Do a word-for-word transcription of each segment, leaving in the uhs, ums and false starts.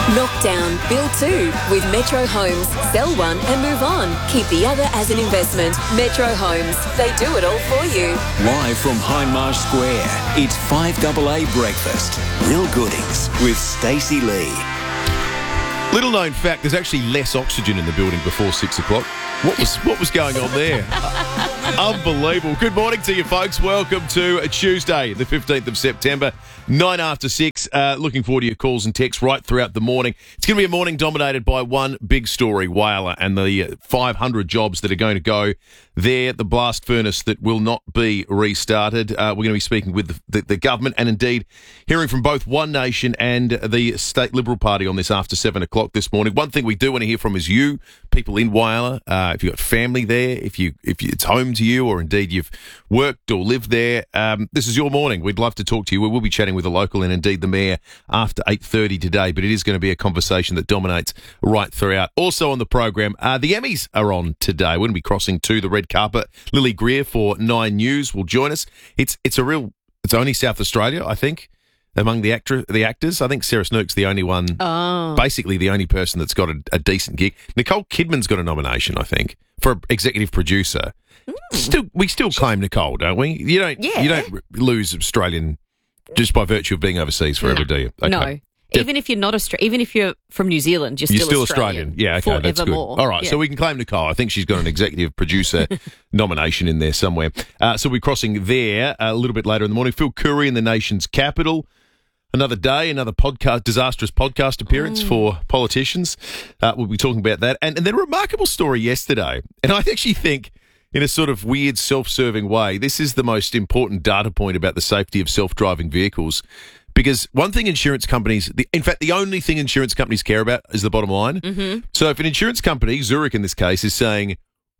Knock down, build two with Metro Homes. Sell one and move on. Keep the other as an investment. Metro Homes. They do it all for you. Live from Hindmarsh Square, it's five A A Breakfast. Real Goodings with Stacey Lee. Little known fact, there's actually less oxygen in the building before six o'clock. What was what was going on there? Unbelievable. Good morning to you, folks. Welcome to a Tuesday, the fifteenth of September, nine after six. Uh, looking forward to your calls and texts right throughout the morning. It's going to be a morning dominated by one big story, Whyalla, and the five hundred jobs that are going to go there, the blast furnace that will not be restarted. Uh, we're going to be speaking with the, the, the government and indeed hearing from both One Nation and the State Liberal Party on this after seven o'clock this morning. One thing we do want to hear from is you, people in Whyalla. Uh, if you've got family there, if you if you, it's home to you, or indeed you've worked or lived there, um, this is your morning. We'd love to talk to you. We will be chatting with a local and indeed the mayor after eight thirty today, but it is going to be a conversation that dominates right throughout. Also on the program, uh, the Emmys are on today. We're going to be crossing to the red carpet. Lily Greer for Nine News will join us. It's it's a real, it's only South Australia, I think, among the actor the actors. I think Sarah Snook's the only one, oh. basically the only person that's got a, a decent gig. Nicole Kidman's got a nomination, I think, for executive producer. Mm. Still, we still claim Nicole, don't we? You don't. Yeah. You don't lose Australian just by virtue of being overseas forever, no. do you? Okay. No. Even if you're not Austra- even if you're from New Zealand, you're, You're still, still Australian. Australian. Yeah, okay, that's good. Forevermore. All right, yeah. so we can claim Nicole. I think she's got an executive producer nomination in there somewhere. Uh, so we're crossing there a little bit later in the morning. Phil Curry in the nation's capital. Another day, another podcast, disastrous podcast appearance mm. for politicians. Uh, we'll be talking about that. And, and then a remarkable story yesterday. And I actually think, in a sort of weird, self-serving way, this is the most important data point about the safety of self-driving vehicles. Because one thing insurance companies, the, in fact, the only thing insurance companies care about is the bottom line. Mm-hmm. So if an insurance company, Zurich in this case, is saying,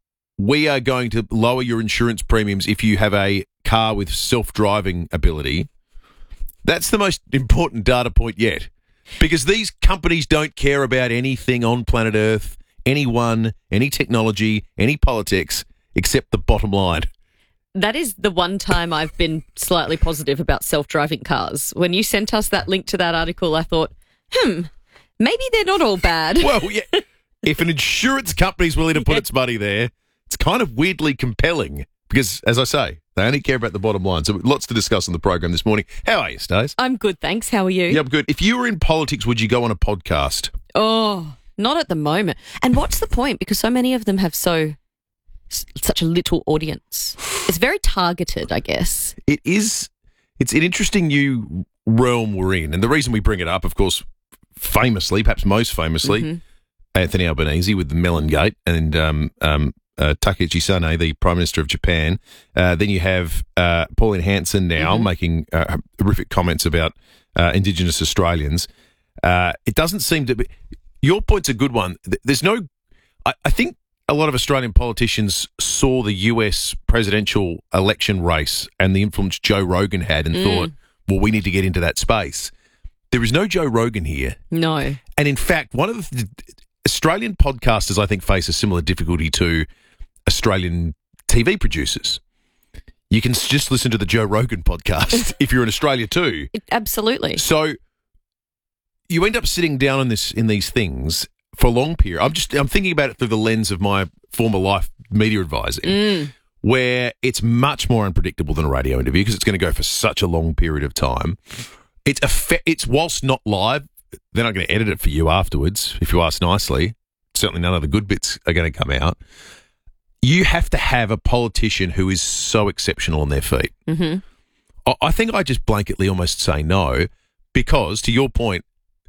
we are going to lower your insurance premiums if you have a car with self-driving ability, that's the most important data point yet. Because these companies don't care about anything on planet Earth, anyone, any technology, any politics, except the bottom line. That is the one time I've been slightly positive about self-driving cars. When you sent us that link to that article, I thought, hmm, maybe they're not all bad. Well, yeah, if an insurance company's willing to put its money there, it's kind of weirdly compelling because, as I say, they only care about the bottom line. So lots to discuss on the program this morning. How are you, Stace? I'm good, thanks. How are you? Yeah, I'm good. If you were in politics, would you go on a podcast? Oh, not at the moment. And what's the point? Because so many of them have so... such a little audience. It's very targeted, I guess. It is. It's an interesting new realm we're in. And the reason we bring it up, of course, famously, perhaps most famously, mm-hmm. Anthony Albanese with the Melon Gate and um, um, uh, Takeshi Sane, the Prime Minister of Japan. Uh, then you have uh, Pauline Hanson now mm-hmm. making uh, horrific comments about uh, Indigenous Australians. Uh, it doesn't seem to be... Your point's a good one. There's no... I, I think a lot of Australian politicians saw the U S presidential election race and the influence Joe Rogan had and mm. thought, well, we need to get into that space. There is no Joe Rogan here. No. And in fact, one of the Australian podcasters, I think, face a similar difficulty to Australian T V producers. You can just listen to the Joe Rogan podcast if you're in Australia too. It, absolutely. So you end up sitting down in this in these things for a long period. I'm just I'm thinking about it through the lens of my former life media advising, mm. where it's much more unpredictable than a radio interview because it's going to go for such a long period of time. It's a it's whilst not live, they're not going to edit it for you afterwards. If you ask nicely, certainly none of the good bits are going to come out. You have to have a politician who is so exceptional on their feet. Mm-hmm. I, I think I just blanketly almost say no because, to your point,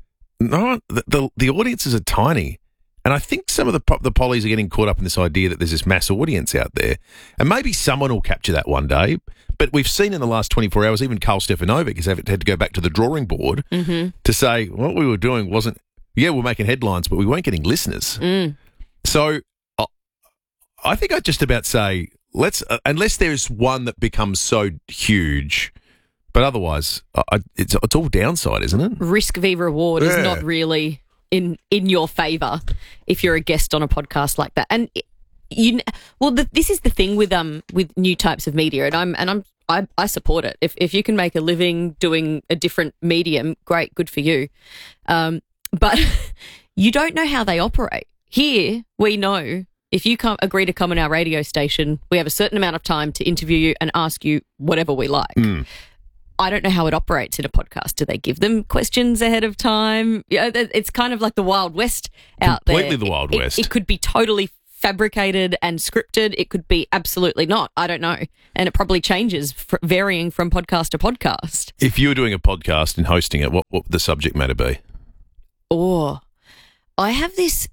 no, the, the the audiences are tiny, and I think some of the the pollies are getting caught up in this idea that there's this mass audience out there, and maybe someone will capture that one day. But we've seen in the last twenty-four hours, even Karl Stefanovic has had to go back to the drawing board mm-hmm. to say what we were doing wasn't. Yeah, we're making headlines, but we weren't getting listeners. Mm. So uh, I think I'd just about say let's uh, unless there's one that becomes so huge. But otherwise, I, it's it's all downside, isn't it? Risk v reward yeah. is not really in in your favour if you're a guest on a podcast like that. And you, well, the, this is the thing with um with new types of media, and I'm and I'm I, I support it. If if you can make a living doing a different medium, great, good for you. Um, but you don't know how they operate. Here, we know if you come, agree to come on our radio station, we have a certain amount of time to interview you and ask you whatever we like. Mm. I don't know how it operates in a podcast. Do they give them questions ahead of time? Yeah, it's kind of like the Wild West out there. Completely the Wild It- West. It could be totally fabricated and scripted. It could be absolutely not. I don't know. And it probably changes, f- varying from podcast to podcast. If you were doing a podcast and hosting it, what, what would the subject matter be? Or I have this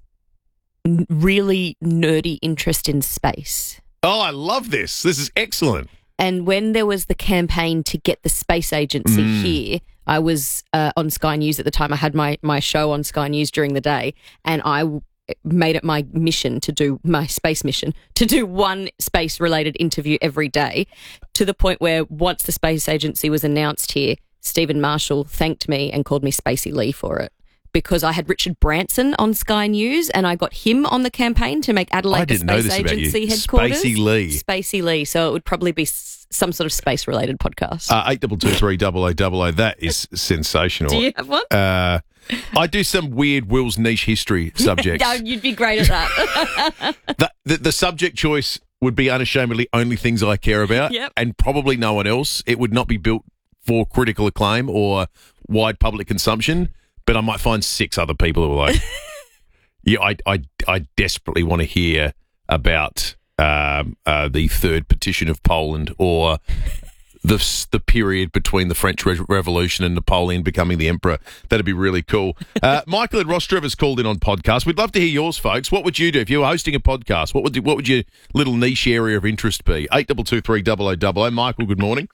n- really nerdy interest in space. Oh, I love this. This is excellent. And when there was the campaign to get the space agency Mm. here, I was uh, on Sky News at the time. I had my, my show on Sky News during the day, and I w- made it my mission to do my space mission to do one space related interview every day, to the point where once the space agency was announced here, Stephen Marshall thanked me and called me Spacey Lee for it. Because I had Richard Branson on Sky News and I got him on the campaign to make Adelaide I the didn't know Space this about you. Agency headquarters. Spacey Lee. Spacey Lee. So it would probably be s- some sort of space-related podcast. Uh, eight two two three double O double O. That is sensational. Do you have one? Uh, I do some weird Will's niche history subjects. No, you'd be great at that. the, the, the subject choice would be unashamedly only things I care about, Yep. and probably no one else. It would not be built for critical acclaim or wide public consumption, but I might find six other people who are like, yeah, I, I, I desperately want to hear about um, uh, the third petition of Poland or the the period between the French Re- Revolution and Napoleon becoming the emperor. That'd be really cool. Uh, Michael and Ross Trevor's called in on podcast. We'd love to hear yours, folks. What would you do if you were hosting a podcast? What would what would your little niche area of interest be? Eight double two three double O double O. Michael, good morning.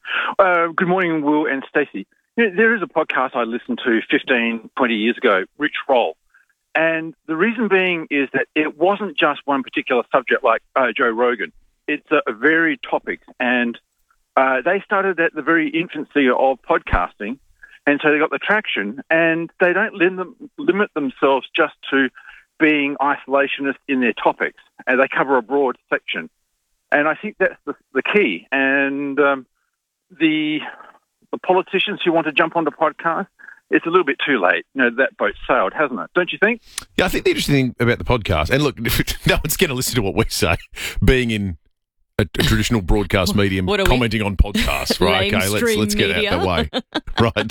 Uh, good morning, Will and Stacey. You know, there is a podcast I listened to fifteen, twenty years ago, Rich Roll. And the reason being is that it wasn't just one particular subject like uh, Joe Rogan. It's a, a varied topic. And uh, they started at the very infancy of podcasting. And so they got the traction. And they don't lim- them, limit themselves just to being isolationist in their topics. And they cover a broad section. And I think that's the, the key. And um, the... the politicians who want to jump onto podcasts, it's a little bit too late. You know, that boat sailed, hasn't it? Don't you think? Yeah, I think the interesting thing about the podcast, and look, no one's going to listen to what we say, being in a, a traditional broadcast medium, What are we? commenting on podcasts, right? Okay, let's Lamestream let's get media. out that way, right?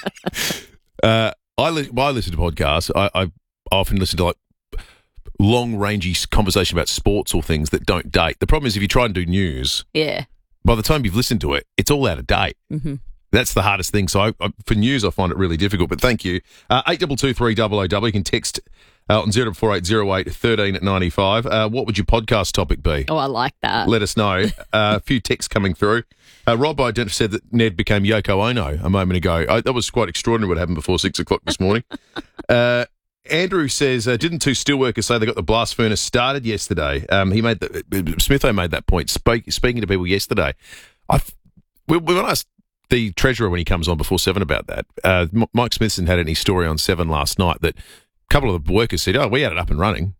uh, I li- when I listen to podcasts. I, I often listen to like long rangey conversation about sports or things that don't date. The problem is if you try and do news, Yeah. by the time you've listened to it, it's all out of date. Mm-hmm. That's the hardest thing. So I, I, for news, I find it really difficult. But thank you. Uh, eight two two three double O double. You can text uh, on zero four eight zero eight thirteen at ninety five. Uh, what would your podcast topic be? Oh, I like that. Let us know. Uh, a few texts coming through. Uh, Rob Ident said that Ned became Yoko Ono a moment ago. I, that was quite extraordinary what happened before six o'clock this morning. uh, Andrew says, uh, didn't two steelworkers say they got the blast furnace started yesterday? Um, he made the, Smitho made that point, speak, speaking to people yesterday. I, we, we asked the Treasurer when he comes on before seven about that. Uh, M- Mike Smithson had any story on seven last night that a couple of the workers said, oh, we had it up and running.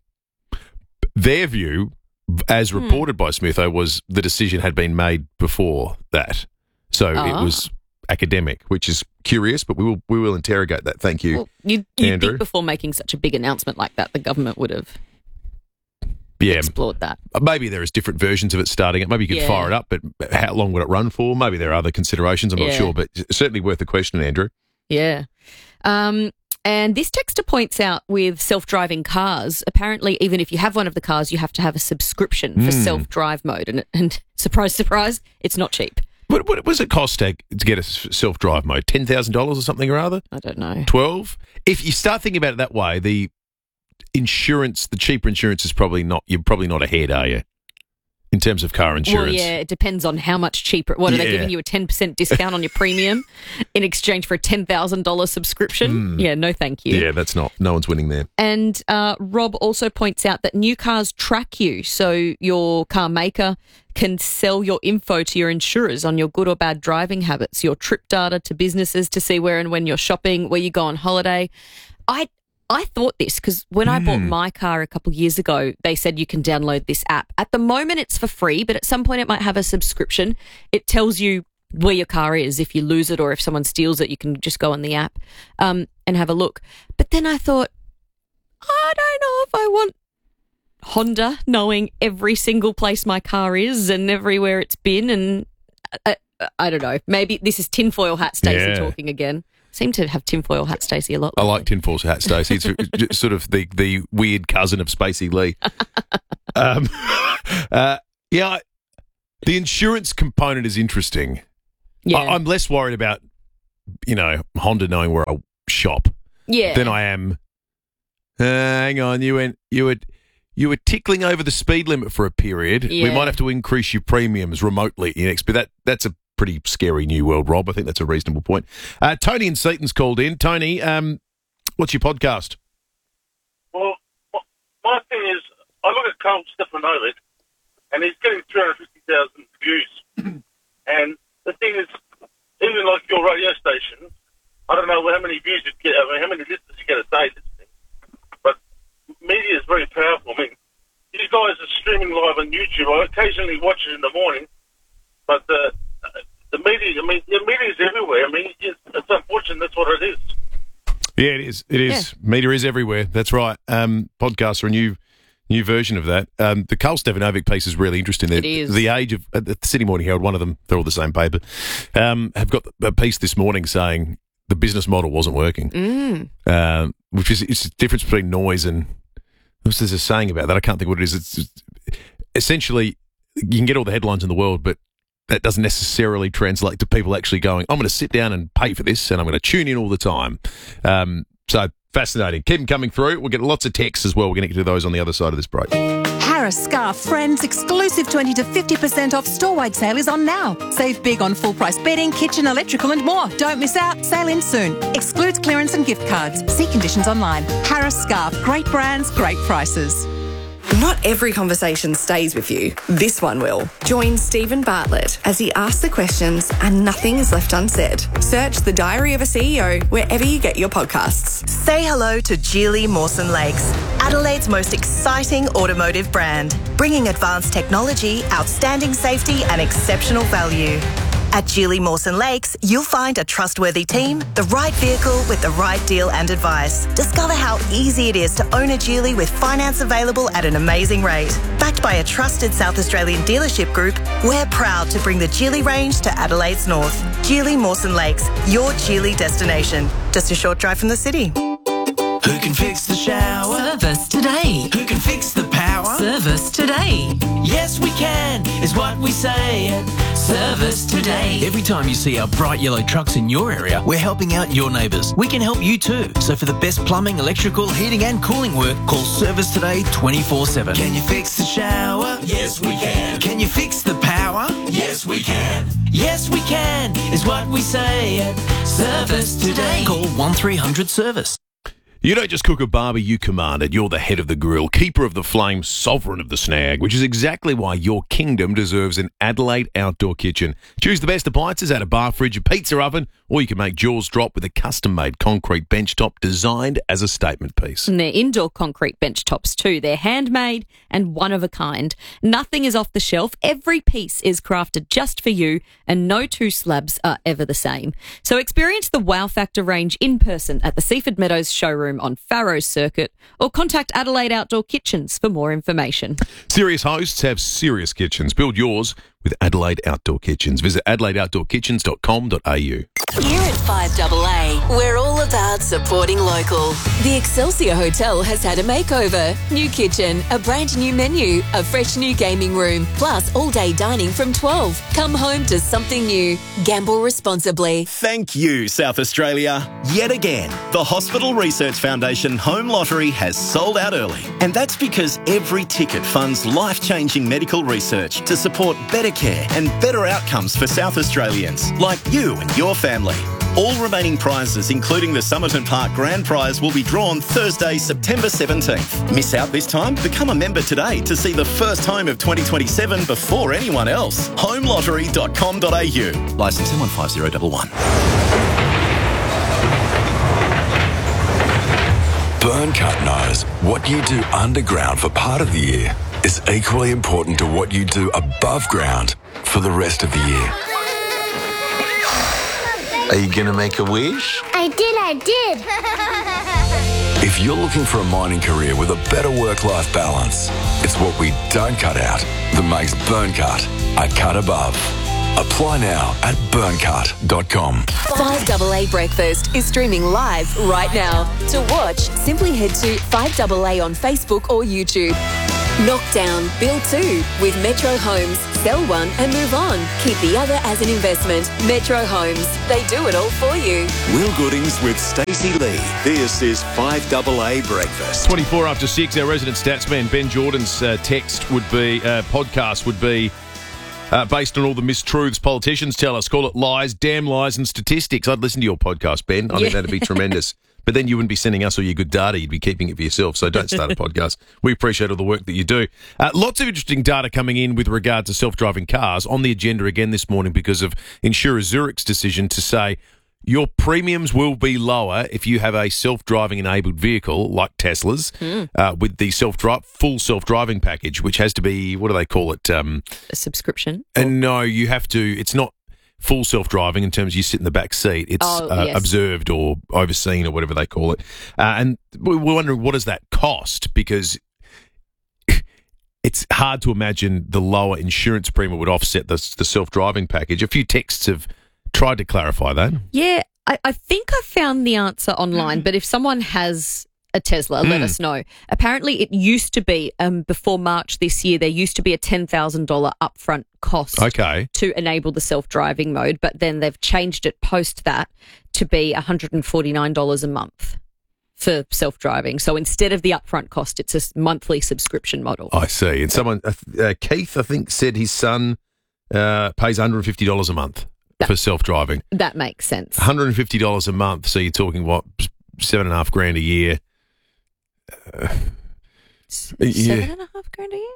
Their view, as reported by Smitho, was the decision had been made before that. So Oh. it was academic, which is curious, but we will we will interrogate that. Thank you. Well, you'd, you'd Andrew? think before making such a big announcement like that, the government would have Yeah, explored that. maybe there is different versions of it starting it. Maybe you could Yeah. fire it up, but how long would it run for? Maybe there are other considerations. I'm not Yeah. sure, but certainly worth a question, Andrew. Yeah. Um, and this texter points out with self-driving cars, apparently even if you have one of the cars, you have to have a subscription for Mm. self-drive mode. And, and surprise, surprise, it's not cheap. What, what, what does it cost to, to get a s- self-drive mode? ten thousand dollars or something or other? I don't know. twelve? If you start thinking about it that way, the insurance, the cheaper insurance is probably not, you're probably not ahead, are you? In terms of car insurance. Well, yeah, it depends on how much cheaper. What, are they Yeah. giving you a ten percent discount on your premium in exchange for a ten thousand dollars subscription? Yeah, no thank you. Yeah, that's not, no one's winning there. And uh, Rob also points out that new cars track you, so your car maker can sell your info to your insurers on your good or bad driving habits, your trip data to businesses to see where and when you're shopping, where you go on holiday. I I thought this because when I bought my car a couple of years ago, they said you can download this app. At the moment, it's for free, but at some point it might have a subscription. It tells you where your car is. If you lose it or if someone steals it, you can just go on the app um, and have a look. But then I thought, I don't know if I want Honda knowing every single place my car is and everywhere it's been. And I, I don't know. Maybe this is tinfoil hat Stacey Yeah. talking again. Seem to have tinfoil hat Stacey a lot. I like tinfoil hat Stacey. It's sort of the, the weird cousin of Spacey Lee. um, uh, yeah, I- the insurance component is interesting. Yeah. I, I'm less worried about, you know, Honda knowing where I shop yeah. than I am. Uh, hang on, you went, you were, you were tickling over the speed limit for a period. We Yeah. might have to increase your premiums remotely next, but that that's a pretty scary new world, Rob. I think that's a reasonable point. Uh, Tony in Seaton's called in. Tony, um, what's your podcast? Well, m- my thing is, I look at Carl Stefanovic, and he's getting three hundred fifty thousand views. And the thing is, even like your radio station, I don't know how many views you get, I mean, how many listeners you get a day listening. But media is very powerful. I mean, you guys are streaming live on YouTube. I occasionally watch it in the morning, but the the media, I mean, the media is everywhere. I mean, it's, it's unfortunate. That's what it is. Yeah, it is. It is. Media is everywhere. That's right. Um, podcasts are a new new version of that. Um, the Carl Stefanovic piece is really interesting. It is. The Age of uh, the Sydney Morning Herald, one of them, they're all the same paper, um, have got a piece this morning saying the business model wasn't working, Mm. um, which is it's the difference between noise and there's a saying about that. I can't think what it is. It's, it's essentially you can get all the headlines in the world, but that doesn't necessarily translate to people actually going, I'm going to sit down and pay for this and I'm going to tune in all the time. Um, so fascinating. Keep them coming through. We'll get lots of texts as well. We're going to get to those on the other side of this break. Harris Scarf Friends exclusive twenty to fifty percent off store-wide sale is on now. Save big on full-price bedding, kitchen, electrical and more. Don't miss out. Sale in soon. Excludes clearance and gift cards. See conditions online. Harris Scarf. Great brands, great prices. Not every conversation stays with you. This one will. Join Stephen Bartlett as he asks the questions and nothing is left unsaid. Search The Diary of a C E O wherever you get your podcasts. Say hello to Geely Mawson Lakes, Adelaide's most exciting automotive brand, bringing advanced technology, outstanding safety and exceptional value. At Geely Mawson Lakes, you'll find a trustworthy team, the right vehicle with the right deal and advice. Discover how easy it is to own a Geely with finance available at an amazing rate. Backed by a trusted South Australian dealership group, we're proud to bring the Geely range to Adelaide's north. Geely Mawson Lakes, your Geely destination. Just a short drive from the city. Who can fix the shower? Service today. Who can fix the power? Service today. Yes, we can, is what we say at Service Today. Every time you see our bright yellow trucks in your area, we're helping out your neighbours. We can help you too. So for the best plumbing, electrical, heating and cooling work, call Service Today twenty-four seven. Can you fix the shower? Yes, we can. Can you fix the power? Yes, we can. Yes, we can, is what we say at Service Today. Call one three hundred service. You don't just cook a barbie, you command it. You're the head of the grill, keeper of the flame, sovereign of the snag, which is exactly why your kingdom deserves an Adelaide outdoor kitchen. Choose the best appliances out of bar fridge, a pizza oven, or you can make jaws drop with a custom-made concrete bench top designed as a statement piece. And they're indoor concrete bench tops too. They're handmade and one of a kind. Nothing is off the shelf. Every piece is crafted just for you and no two slabs are ever the same. So experience the Wow Factor range in person at the Seaford Meadows showroom on Farrow Circuit or contact Adelaide Outdoor Kitchens for more information. Serious hosts have serious kitchens. Build yours with Adelaide Outdoor Kitchens. Visit adelaide outdoor kitchens dot com dot a u. Here at five A A, we're all about supporting local. The Excelsior Hotel has had a makeover. New kitchen, a brand new menu, a fresh new gaming room, plus all-day dining from twelve. Come home to something new. Gamble responsibly. Thank you, South Australia. Yet again, the Hospital Research Foundation Home Lottery has sold out early. And that's because every ticket funds life-changing medical research to support better care and better outcomes for South Australians, like you and your family. All remaining prizes, including the Somerton Park Grand Prize, will be drawn Thursday, September seventeenth. Miss out this time? Become a member today to see the first home of twenty twenty-seven before anyone else. home lottery dot com dot a u. Licence M one five zero one one. Burncut knows what you do underground for part of the year is equally important to what you do above ground for the rest of the year. Are you going to make a wish? I did, I did. If you're looking for a mining career with a better work-life balance, it's what we don't cut out that makes Burncut a cut above. Apply now at burncut dot com. five A A Breakfast is streaming live right now. To watch, simply head to five A A on Facebook or YouTube. Knock down, build two with Metro Homes. Sell one and move on. Keep the other as an investment. Metro Homes. They do it all for you. Will Goodings with Stacey Lee. This is five A A Breakfast. twenty-four after six, our resident statsman Ben Jordan's uh, text would be, uh, podcast would be, Uh, based on all the mistruths politicians tell us. Call it lies, damn lies and statistics. I'd listen to your podcast, Ben. I Yeah. think that'd be tremendous. But then you wouldn't be sending us all your good data. You'd be keeping it for yourself. So don't start a podcast. We appreciate all the work that you do. Uh, lots of interesting data coming in with regard to self-driving cars on the agenda again this morning because of insurer Zurich's decision to say your premiums will be lower if you have a self-driving enabled vehicle like Tesla's Mm. uh, with the self-drive full self-driving package, which has to be, what do they call it? Um, A subscription? and no, you have to, it's not full self-driving in terms of you sit in the back seat. It's Oh, uh, yes. observed or overseen or whatever they call it. Uh, and we- we're wondering, what does that cost? Because it's hard to imagine the lower insurance premium would offset the, the self-driving package. A few texts have tried to clarify that. Yeah, I, I think I found the answer online, but if someone has a Tesla, let Mm. us know. Apparently, it used to be, um, before March this year, there used to be a ten thousand dollars upfront cost Okay. to enable the self-driving mode, but then they've changed it post that to be one hundred forty-nine dollars a month for self-driving. So instead of the upfront cost, it's a s- monthly subscription model. I see. And someone, uh, uh, Keith, I think, said his son uh, pays one hundred fifty dollars a month for self-driving. That makes sense. one hundred fifty dollars a month. So you're talking, what, seven and a half grand a year? Uh, Seven yeah. and a half grand a year?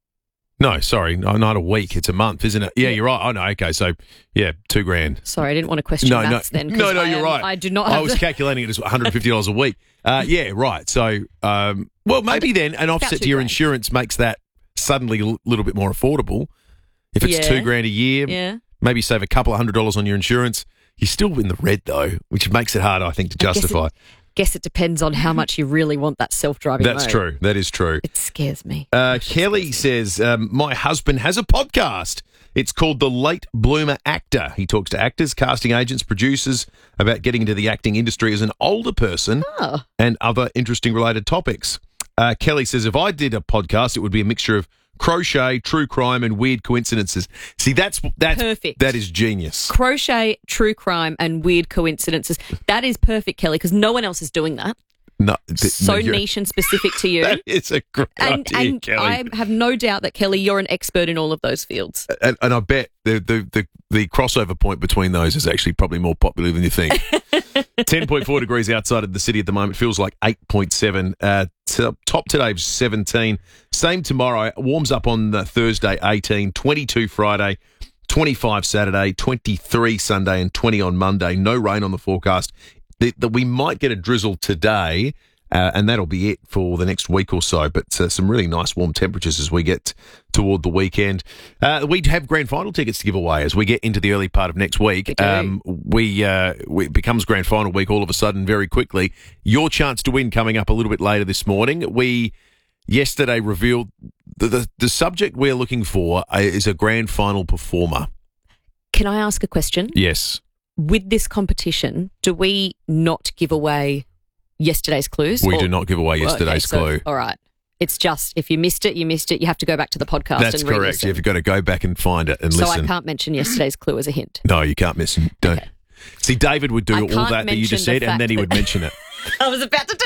No, sorry, no, not a week. It's a month, isn't it? Yeah, you're right. Oh, no, okay. So, yeah, two grand. Sorry, I didn't want to question No, maths no, then. 'cause no, no, I you're am- right. I do not I have was the- calculating it as one hundred fifty dollars a week. Uh, yeah, right. So, um, well, maybe then an offset two to your grand. insurance makes that suddenly a little bit more affordable. If it's Yeah. two grand a year, Yeah. maybe save a couple of hundred dollars on your insurance. You're still in the red, though, which makes it hard, I think, to I guess it- justify. Guess it depends on how much you really want that self-driving That's mode. true. That is true. It scares me. Uh, Kelly says, um, my husband has a podcast. It's called The Late Bloomer Actor. He talks to actors, casting agents, producers about getting into the acting industry as an older person Oh. and other interesting related topics. Uh, Kelly says, if I did a podcast, it would be a mixture of crochet, true crime, and weird coincidences. See, that's that's Perfect. That is genius. Crochet, true crime, and weird coincidences. That is perfect, Kelly, because no one else is doing that. No, th- So no, you're- niche and specific to you. That is a great and idea, and Kelly. I have no doubt that, Kelly, you're an expert in all of those fields. And, and I bet the, the, the, the crossover point between those is actually probably more popular than you think. ten point four degrees outside of the city at the moment. Feels like eight point seven. Uh, t- top today was seventeen. Same tomorrow. Warms up on the Thursday, eighteen. twenty-two Friday. twenty-five Saturday. twenty-three Sunday. And twenty on Monday. No rain on the forecast. The, the, we might get a drizzle today. Uh, and that'll be it for the next week or so. But uh, some really nice warm temperatures as we get toward the weekend. Uh, we have grand final tickets to give away as we get into the early part of next week. We do. Um, we, uh, we it becomes grand final week all of a sudden very quickly. Your chance to win coming up a little bit later this morning. We yesterday revealed the the, the subject we're looking for uh, is a grand final performer. Can I ask a question? Yes. With this competition, do we not give away yesterday's clues? We Or- do not give away Okay, yesterday's so- clue. All right. It's just, if you missed it, you missed it. You have to go back to the podcast That's and correct. re-listen. You've got to go back and find it and So listen. I can't mention yesterday's clue as a hint. No, you can't miss. Don't. See, David would do I all can't that that you just mention the said, and then he fact would that- mention it. I was about to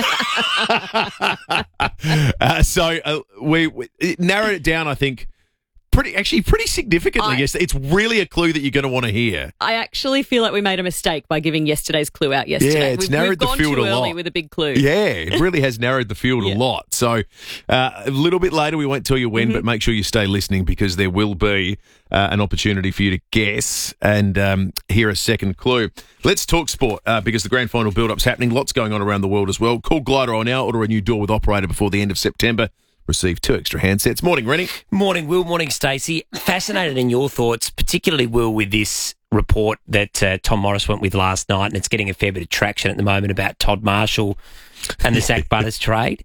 do it. Uh, so uh, we, we it narrowed it down, I think, pretty actually pretty significantly. I- yes, it's really a clue that you're going to want to hear. I actually feel like we made a mistake by giving yesterday's clue out yesterday. Yeah, it's we've, narrowed we've the gone field too a early lot. with a big clue. Yeah, it really has narrowed the field Yeah. a lot. So uh, a little bit later, we won't tell you when, Mm-hmm. but make sure you stay listening because there will be uh, an opportunity for you to guess and um, hear a second clue. Let's talk sport uh, because the grand final build-up's happening. Lots going on around the world as well. Call Glider on now. Order a new door with operator before the end of September. Receive two extra handsets. Morning, Rennie. Morning, Will. Morning, Stacey. Fascinated in your thoughts, particularly, Will, with this report that uh, Tom Morris went with last night, and it's getting a fair bit of traction at the moment about Todd Marshall and the Zach Butters trade.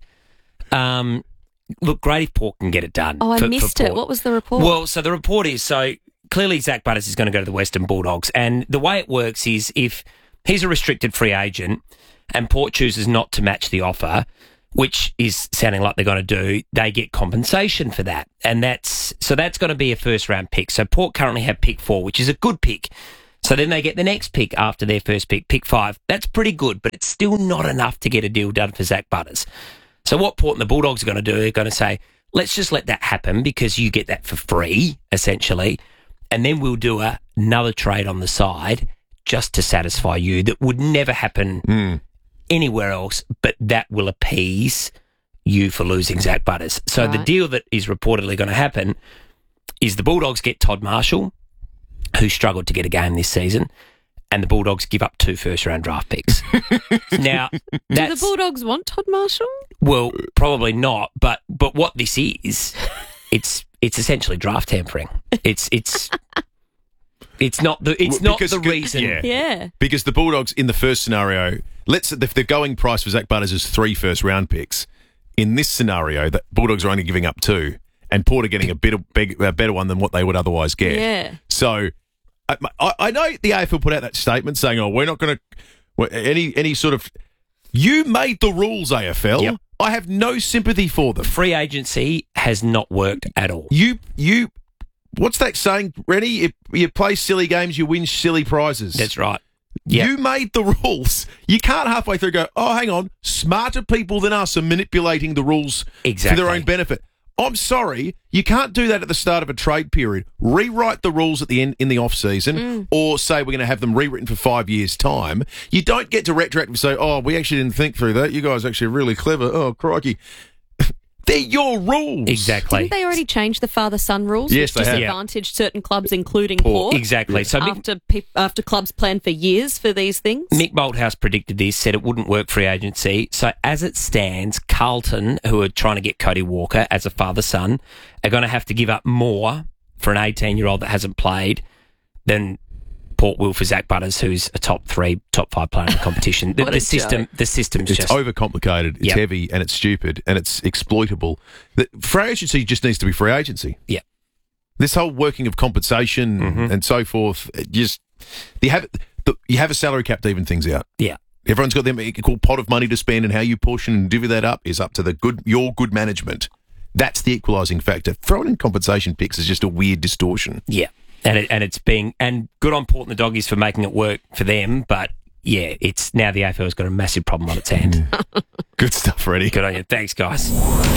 Um, look, great if Port can get it done. Oh, I for, missed for it. What was the report? Well, so the report is, so clearly Zach Butters is going to go to the Western Bulldogs, and the way it works is if he's a restricted free agent and Port chooses not to match the offer, which is sounding like they're going to do, they get compensation for that. And that's so that's going to be a first-round pick. So Port currently have pick four, which is a good pick. So then they get the next pick after their first pick, pick five. That's pretty good, but it's still not enough to get a deal done for Zach Butters. So what Port and the Bulldogs are going to do, they're going to say, let's just let that happen because you get that for free, essentially, and then we'll do a, another trade on the side just to satisfy you that would never happen Mm. anywhere else, but that will appease you for losing Zach Butters. So the Right. deal that is reportedly going to happen is the Bulldogs get Todd Marshall, who struggled to get a game this season, and the Bulldogs give up two first-round draft picks. Now, Do the that's... Bulldogs want Todd Marshall? Well, probably not, but but what this is, it's it's essentially draft tampering. It's it's it's not the it's Well, not because- the reason. yeah. Yeah. Because the Bulldogs, in the first scenario, let's if the going price for Zach Butters is three first round picks. In this scenario, the Bulldogs are only giving up two, and Port are getting a bit of big, a better one than what they would otherwise get. Yeah. So, I, I I know the A F L put out that statement saying, "Oh, we're not going to any any sort of." You made the rules, A F L. Yep. I have no sympathy for them. Free agency has not worked at all. You you. What's that saying, Rennie? If you play silly games, you win silly prizes. That's right. Yeah. You made the rules. You can't halfway through go, oh, hang on, smarter people than us are manipulating the rules Exactly. for their own benefit. I'm sorry, you can't do that at the start of a trade period. Rewrite the rules at the end in the off season, Mm. or say we're going to have them rewritten for five years' time. You don't get to retroactively say, oh, we actually didn't think through that. You guys are actually really clever. Oh, crikey. They're your rules. Exactly. Didn't they already change the father-son rules? Yes, which they have. disadvantaged certain clubs, including Port. Port. Exactly. So Mick, after pe- after clubs planned for years for these things. Mick Malthouse predicted this, said it wouldn't work free agency. So as it stands, Carlton, who are trying to get Cody Walker as a father-son, are going to have to give up more for an eighteen-year-old that hasn't played than Port will for Zach Butters, who's a top three, top five player in the competition. The, What the a system, joke. the system's It's just overcomplicated, it's Yep. heavy, and it's stupid, and it's exploitable. The free agency just needs to be free agency. Yeah. This whole working of compensation Mhm. and so forth, it just you have the, you have a salary cap to even things out. yeah. Everyone's got their equal pot of money to spend, and how you portion and divvy that up is up to the good your good management. That's the equalising factor. Throwing in compensation picks is just a weird distortion. Yeah, and it, and it's being and good on Port and the Doggies for making it work for them, but yeah, it's now the A F L's got a massive problem on its hand. Good stuff, Freddie. Good on you, thanks, guys.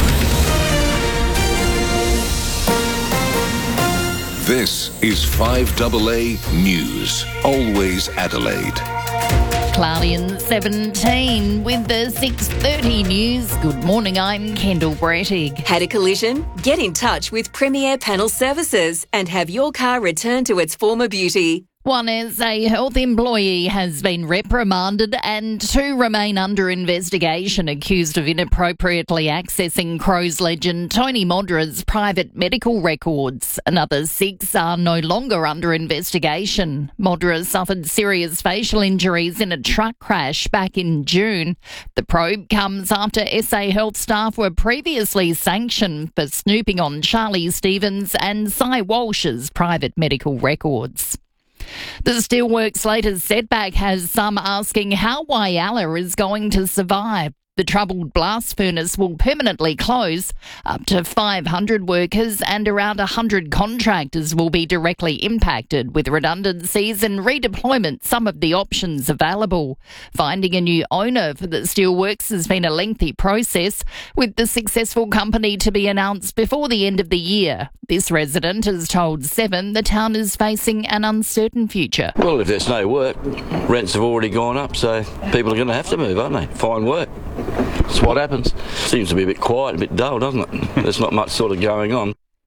This is five A A News. Always Adelaide. Cloudy and seventeen with the six thirty news. Good morning, I'm Kendall Brettig. Had a collision? Get in touch with Premier Panel Services and have your car returned to its former beauty. One S A health employee has been reprimanded and two remain under investigation accused of inappropriately accessing Crows legend Tony Modra's private medical records. Another six are no longer under investigation. Modra suffered serious facial injuries in a truck crash back in June. The probe comes after S A health staff were previously sanctioned for snooping on Charlie Stevens and Cy Walsh's private medical records. The Steelworks latest setback has some asking how Whyalla is going to survive. The troubled blast furnace will permanently close. Up to five hundred workers and around one hundred contractors will be directly impacted, with redundancies and redeployment some of the options available. Finding a new owner for the Steelworks has been a lengthy process, with the successful company to be announced before the end of the year. This resident has told Seven the town is facing an uncertain future. Well, if there's no work, rents have already gone up, so people are going to have to move, aren't they? Find work. That's what happens. Seems to be a bit quiet, a bit dull, doesn't it? There's not much sort of going on.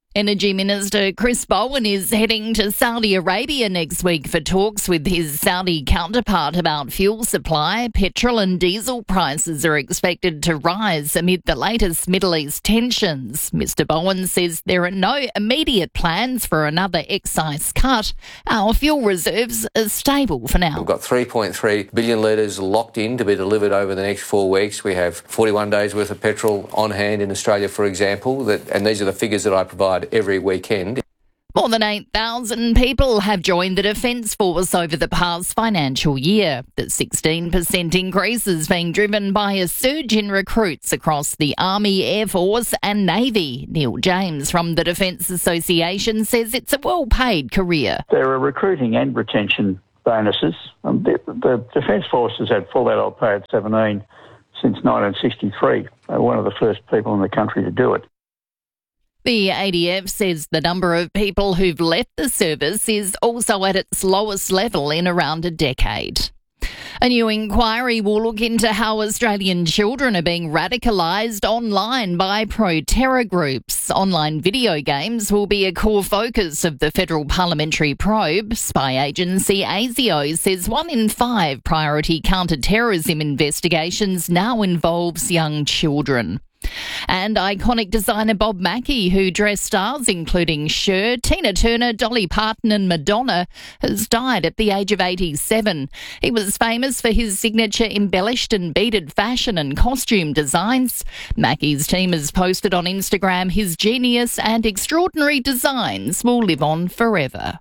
Energy Minister Chris Bowen is heading to Saudi Arabia next week for talks with his Saudi counterpart about fuel supply. Petrol and diesel prices are expected to rise amid the latest Middle East tensions. Mister Bowen says there are no immediate plans for another excise cut. Our fuel reserves are stable for now. We've got three point three billion litres locked in to be delivered over the next four weeks. We have forty-one days worth of petrol on hand in Australia, for example, that, and these are the figures that I provide every weekend. More than eight thousand people have joined the Defence Force over the past financial year. The sixteen percent increase is being driven by a surge in recruits across the Army, Air Force and Navy. Neil James from the Defence Association says it's a well-paid career. There are recruiting and retention bonuses. Um, the, the Defence Force has had full adult pay at seventeen since nineteen sixty-three. They're one of the first people in the country to do it. The A D F says the number of people who've left the service is also at its lowest level in around a decade. A new inquiry will look into how Australian children are being radicalised online by pro-terror groups. Online video games will be a core focus of the Federal Parliamentary Probe. Spy agency ASIO says one in five priority counter-terrorism investigations now involves young children. And iconic designer Bob Mackie, who dressed stars including Cher, Tina Turner, Dolly Parton and Madonna, has died at the age of eighty-seven. He was famous for his signature embellished and beaded fashion and costume designs. Mackie's team has posted on Instagram his genius and extraordinary designs will live on forever.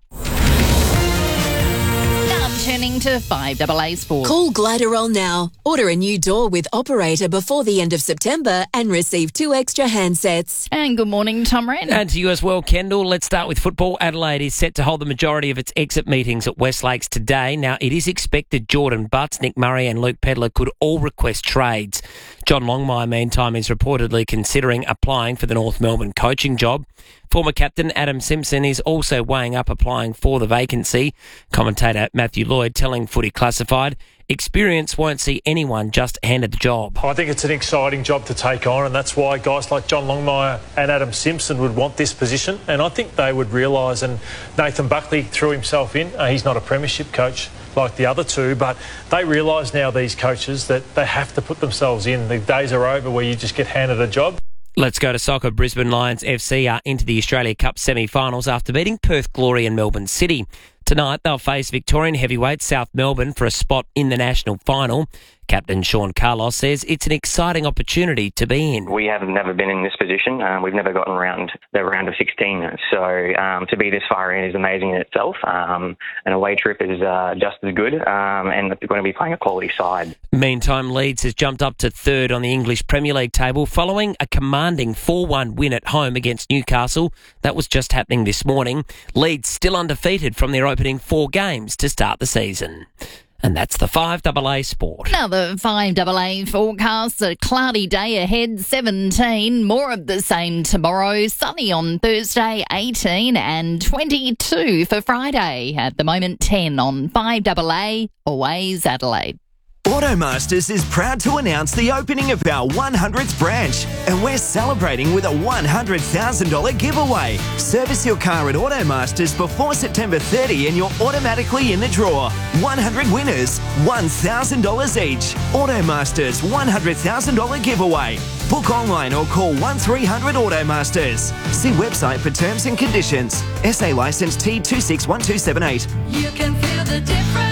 Turning to five double A Sport. Call Gliderol now. Order a new door with operator before the end of September and receive two extra handsets. And good morning, Tom Wren. And to you as well, Kendall. Let's start with football. Adelaide is set to hold the majority of its exit meetings at West Lakes today. Now, it is expected Jordan Butts, Nick Murray and Luke Pedler could all request trades. John Longmire, meantime, is reportedly considering applying for the North Melbourne coaching job. Former captain Adam Simpson is also weighing up applying for the vacancy. Commentator Matthew Lloyd telling Footy Classified, experience won't see anyone just handed the job. I think it's an exciting job to take on, and that's why guys like John Longmire and Adam Simpson would want this position, and I think they would realise, and Nathan Buckley threw himself in. Uh, he's not a premiership coach like the other two, but they realise now, these coaches, that they have to put themselves in. The days are over where you just get handed a job. Let's go to soccer. Brisbane Lions F C are into the Australia Cup semi-finals after beating Perth Glory and Melbourne City. Tonight, they'll face Victorian heavyweight South Melbourne for a spot in the national final. Captain Sean Carlos says it's an exciting opportunity to be in. We have never been in this position. Um, we've never gotten around the round of sixteen. So um, to be this far in is amazing in itself. Um, an away trip is uh, just as good, um, and they're going to be playing a quality side. Meantime, Leeds has jumped up to third on the English Premier League table following a commanding four one win at home against Newcastle. That was just happening this morning. Leeds still undefeated from their opening four games to start the season. And that's the five double A Sport. Now the five double A forecast, a cloudy day ahead, seventeen. More of the same tomorrow. Sunny on Thursday, eighteen. And twenty-two for Friday. At the moment, ten on five double A. Always Adelaide. Automasters is proud to announce the opening of our one hundredth branch, and we're celebrating with a one hundred thousand dollars giveaway. Service your car at Automasters before September thirtieth and you're automatically in the draw. one hundred winners, one thousand dollars each. Automasters one hundred thousand dollars giveaway. Book online or call one three hundred Automasters. See website for terms and conditions. S A licence T two six one two seven eight. You can feel the difference.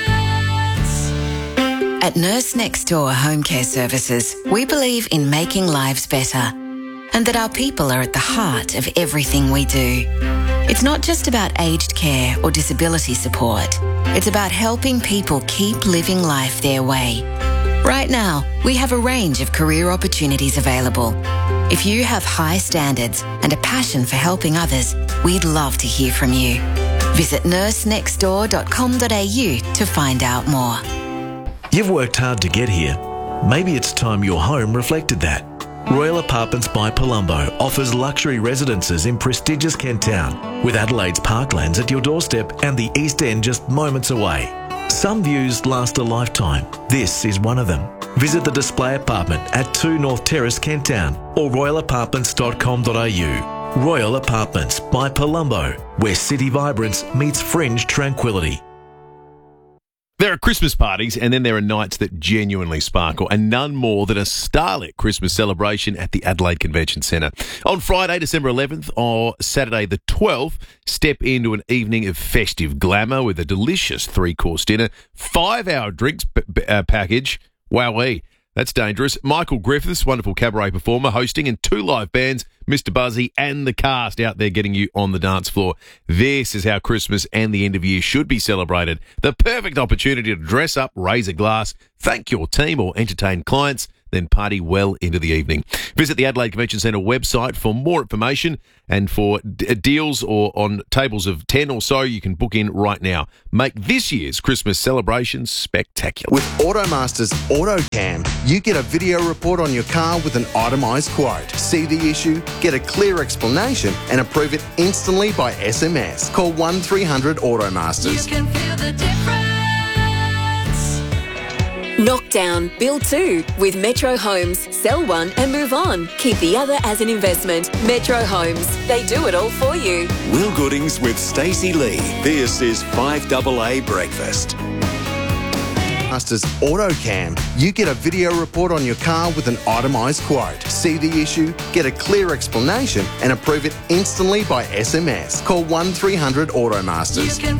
At Nurse Next Door Home Care Services, we believe in making lives better and that our people are at the heart of everything we do. It's not just about aged care or disability support. It's about helping people keep living life their way. Right now, we have a range of career opportunities available. If you have high standards and a passion for helping others, we'd love to hear from you. Visit nurse next door dot com dot a u to find out more. You've worked hard to get here. Maybe it's time your home reflected that. Royal Apartments by Palumbo offers luxury residences in prestigious Kent Town, with Adelaide's parklands at your doorstep and the East End just moments away. Some views last a lifetime. This is one of them. Visit the display apartment at two North Terrace, Kent Town, or royal apartments dot com dot a u. Royal Apartments by Palumbo, where city vibrance meets fringe tranquility. There are Christmas parties and then there are nights that genuinely sparkle, and none more than a starlit Christmas celebration at the Adelaide Convention Centre. On Friday, December eleventh or Saturday the twelfth, step into an evening of festive glamour with a delicious three-course dinner, five-hour drinks p- p- uh, package. Wowee, that's dangerous. Michael Griffiths, wonderful cabaret performer, hosting, and two live bands, Mister Buzzy and the cast out there getting you on the dance floor. This is how Christmas and the end of year should be celebrated. The perfect opportunity to dress up, raise a glass, thank your team or entertain clients, then party well into the evening. Visit the Adelaide Convention Centre website for more information, and for d- deals or on tables of ten or so, you can book in right now. Make this year's Christmas celebration spectacular. With Automasters AutoCam, you get a video report on your car with an itemised quote. See the issue, get a clear explanation, and approve it instantly by S M S. Call one three hundred Automasters. You can feel the difference. Knock down, build two with Metro Homes. Sell one and move on. Keep the other as an investment. Metro Homes. They do it all for you. Will Goodings with Stacey Lee. This is five double A Breakfast. Masters AutoCam, you get a video report on your car with an itemised quote. See the issue, get a clear explanation, and approve it instantly by S M S. Call one three hundred Automasters. You can